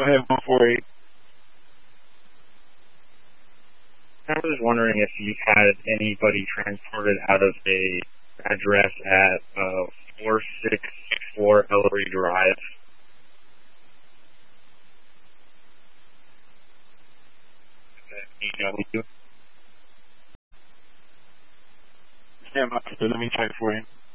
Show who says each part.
Speaker 1: ahead, 148.
Speaker 2: I was wondering if you've had anybody transported out of a address at 464 Ellery Drive.
Speaker 1: Stand by, let me check for you.